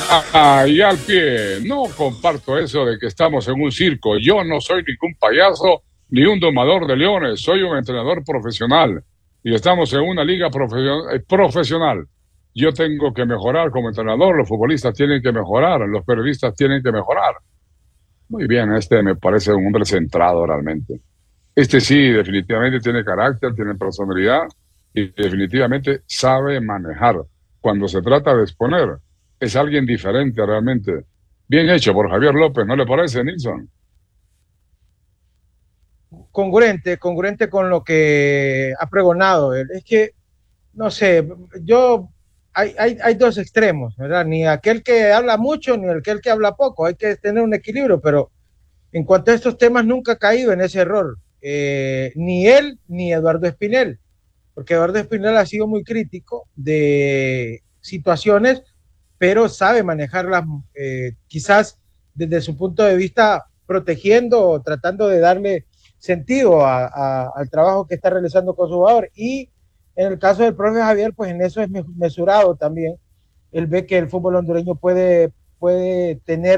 Y al pie, no comparto eso de que estamos en un circo. Yo no soy ningún payaso ni un domador de leones, soy un entrenador profesional y estamos en una liga profesional. Yo tengo que mejorar como entrenador, los futbolistas tienen que mejorar, los periodistas tienen que mejorar. Muy bien, este me parece un hombre centrado realmente. Este sí, definitivamente tiene carácter, tiene personalidad y definitivamente sabe manejar. Cuando se trata de exponer, es alguien diferente realmente. Bien hecho por Javier López, ¿no le parece, Nilsson? Congruente con lo que ha pregonado él. Es que, no sé, yo, hay dos extremos, ¿verdad? Ni aquel que habla mucho, ni aquel que habla poco. Hay que tener un equilibrio, pero en cuanto a estos temas, nunca ha caído en ese error. Ni él, ni Eduardo Espinel, porque Eduardo Espinel ha sido muy crítico de situaciones, pero sabe manejarlas, quizás desde su punto de vista, protegiendo o tratando de darle sentido al trabajo que está realizando con su jugador. Y en el caso del profe Javier, pues en eso es mesurado también. Él ve que el fútbol hondureño puede tener